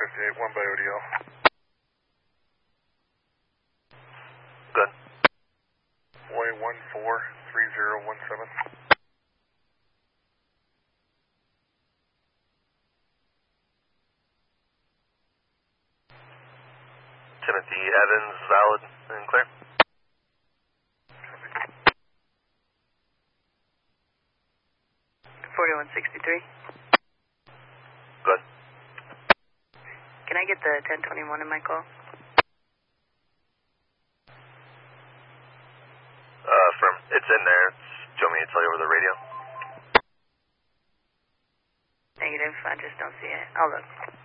58, 1 by ODL. Good. Boy 143017. Timothy Evans, valid and clear. 4163. Good. Can I get the 1021 in my call? It's in there. Do you want me to tell you over the radio? Negative, I just don't see it. I'll look.